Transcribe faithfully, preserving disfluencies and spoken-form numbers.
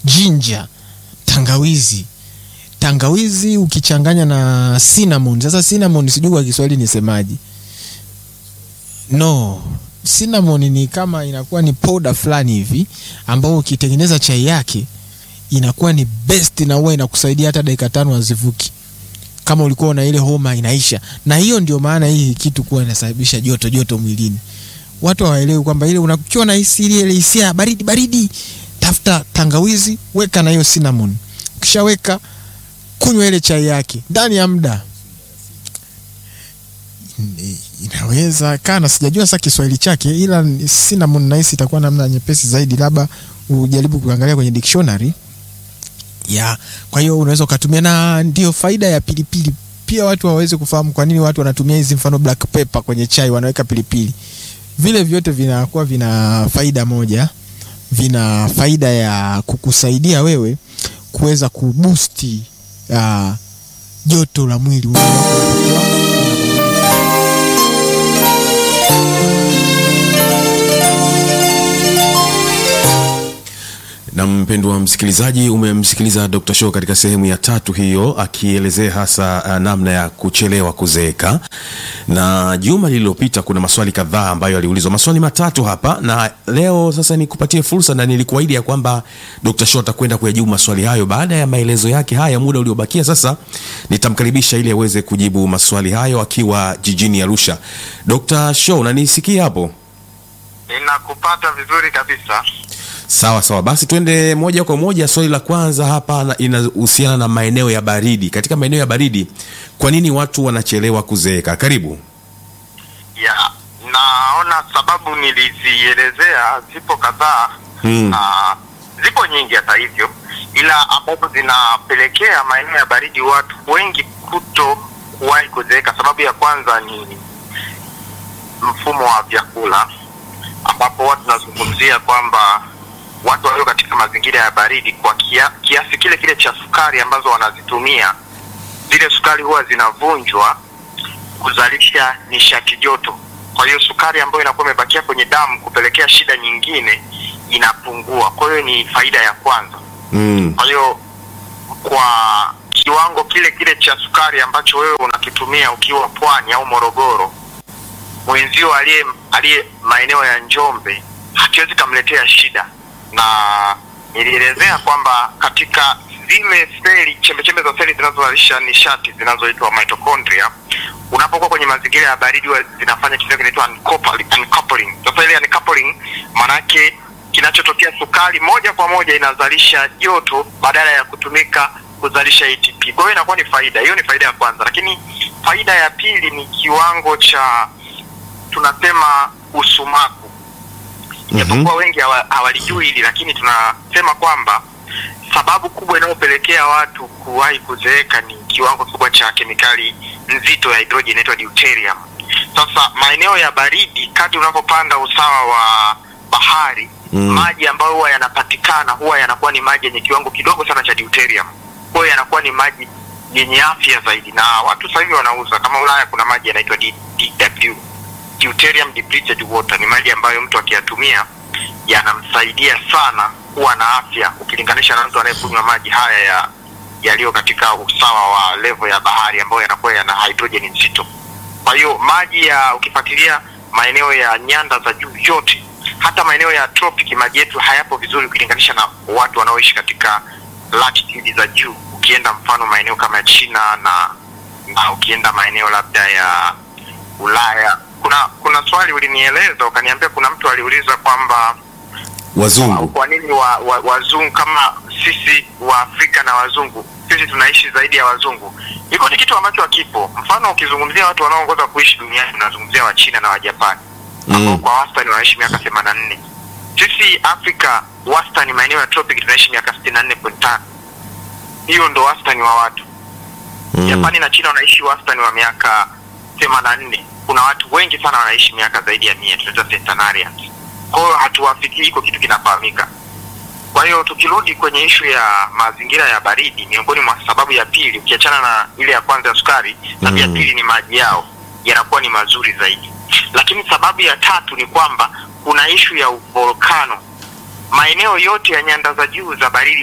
ginger, tangawizi. Tangawizi ukichanganya na cinnamon. Sasa cinnamon sijui kwa Kiswahili nisemaje. No, cinnamon ni kama inakuwa ni powder fulani hivi ambao ukitengeneza chai yake inakuwa ni best na huwa inakusaidia hata dakika tano hazivuki. Kama ulikuwa na ile homa inaisha. Na hiyo ndio maana hii kitu kuwa inasababisha joto joto mwilini. Watu hawaelewi kwamba ile unakiwa na hisi ile hisia baridi baridi, tafuta tangawizi, weka na hiyo cinnamon. Ukishaweka, kunywa ile chai yake ndani ya muda. Inaweza kana sijajua sasa Kiswahili chake, ila cinnamon nice itakuwa namna nyepesi zaidi, labda ujaribu kuangalia kwenye dictionary. Ya, kwa hiyo unaweza kutumia, na ndio faida ya pilipili. Pia watu waweze kufahamu kwa nini watu wanatumia hizi mfano black pepper kwenye chai, wanaweka pilipili. Vile vyote vinakuwa vina faida moja, vina faida ya kukusaidia wewe kuweza kuboost uh, joto la mwili. Na mpendwa msikilizaji, umemsikiliza Doctor Show katika sehemu ya tatu hiyo akielezea hasa uh, namna ya kuchelewa kuzeeka. Na juma lililopita kuna maswali kadhaa ambayo aliulizwa, maswali matatu hapa, na leo sasa nikupatie fursa, na nilikuahidi ya kwamba Doctor Show atakwenda kuyajibu maswali hayo. Baada ya maelezo yake haya, muda uliobakia sasa nitamkaribisha ili aweze kujibu maswali hayo akiwa jijini Arusha. Doctor Show, unanisikia hapo? Ninakupata vizuri kabisa. Sawa sawa, basi twende moja kwa moja. Swali la kwanza hapa inahusiana na maeneo ya baridi. Katika maeneo ya baridi, kwa nini watu wanachelewa kuzeeka? Karibu. Ya, naona sababu nilizielezea zipo kadhaa. Hmm. Na zipo nyingi hata hivyo, ila ambapo zinapelekea maeneo ya baridi watu wengi kuto kuwahi kuzeeka. Sababu ya kwanza ni mfumo wa vyakula, ambapo watu nazungumzia kwamba watu walio katika mazingira ya baridi, kwa kia, kiasi kile kile cha sukari ambazo wanazitumia, zile sukari huwa zinavunjwa kuzalisha nishati joto. Kwa hiyo sukari ambayo inakuwa imebakia kwenye damu kupelekea shida nyingine inapungua. Kwa hiyo ni faida ya kwanza. Mm. Kwa hiyo kwa kiwango kile kile cha sukari ambacho wewe unakitumia ukiwa Pwani au Morogoro, mwenzio aliye aliye maeneo ya Njombe hakiwezi kumletea shida. Na nilielezea kwamba katika zile seli, chembe-chembe za seli zinazozalisha nishati zinazoitwa mitochondria, unapokuwa kwenye mazingira ya baridi zinafanya kitu kinaitwa uncoupling. Sasa ile uncoupling maana yake kinachotokea, sukari moja kwa moja inazalisha joto badala ya kutumika kuzalisha A T P. Kwa hiyo inakuwa ni faida. Hiyo ni faida ya kwanza. Lakini faida ya pili ni kiwango cha tunasema usumaku. Japokuwa mm-hmm. wengi hawalijui hili, lakini tunasema kwamba sababu kubwa inayopelekea watu kuwahi kuzeeka ni kiwango kubwa cha kemikali nzito ya hydrogen inaitwa deuterium. Sasa maeneo ya baridi, kadri unapopanda usawa wa bahari, mm. maji ambayo huwa yanapatikana huwa yanakuwa ni maji yenye kiwango kidogo sana cha deuterium. Kwa hiyo yanakuwa ni maji yenye afya zaidi, na watu sasa hivi wanauza, kama Ulaya kuna maji yanaitwa D W, deuterium depleted water. Ni maji ambayo mtu akiyatumia yanamsaidia sana kuwa na afya ukilinganisha na mtu anayekunywa maji haya ya yaliyo katika usawa wa level ya bahari ambayo yanakuwa yana hydrogen nzito. Kwa hiyo maji ya ukifuatilia maeneo ya nyanda za juu yote, hata maeneo ya tropic, maji yetu hayapo vizuri ukilinganisha na watu wanaoishi katika latitude za juu. Ukienda mfano maeneo kama ya China na, na ukienda maeneo labda ya Ulaya. Kuna kuna swali ulinieleza ukaniambia kuna mtu aliuliza kwamba wazungu, kwa nini wa, wa, wazungu kama sisi wa Afrika na wazungu sisi tunaishi zaidi ya wazungu. Hiko ni kitu ambacho hakipo. Mfano ukizungumzia watu wanaoongoza kuishi duniani unazungumzia wa China na wa Japan, ambao mm. kwa wastani wanaishi miaka themanini na nne. Sisi Afrika wastani maeneo ya tropic tunaishi miaka sitini na nne nukta tano. Hiyo ndo wastani wa watu. Mm. Japani na China wanaishi wastani wa miaka themanini na nne. Kuna watu wengi sana wanaishi miaka zaidi ya mia, tunaita centenarians. Kwa hiyo hatuwafikii, iko kitu kinafahamika. Kwa hiyo tukirudi kwenye issue ya mazingira ya baridi, miongoni mwa sababu ya pili ukiachana na ile ya kwanza ya sukari, sababu ya pili ni maji yao yanakuwa ni mazuri zaidi. Lakini sababu ya tatu ni kwamba kuna issue ya volcano. Maeneo yote ya nyanda za juu za baridi